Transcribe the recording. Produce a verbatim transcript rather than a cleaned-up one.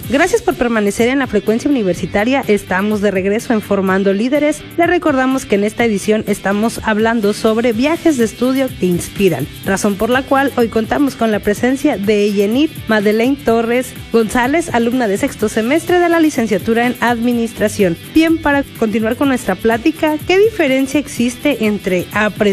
Gracias por permanecer en la frecuencia universitaria. Estamos de regreso en Formando Líderes. Les recordamos que en esta edición estamos hablando sobre viajes de estudio que inspiran, razón por la cual hoy contamos con la presencia de Yenir Madeleine Torres González, alumna de sexto semestre de la licenciatura en Administración. Bien, para continuar con nuestra plática, ¿qué diferencia existe entre aprender